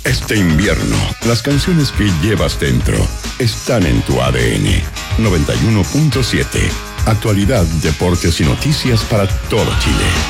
Este invierno, las canciones que llevas dentro están en tu ADN. 91.7. Actualidad, deportes y noticias para todo Chile.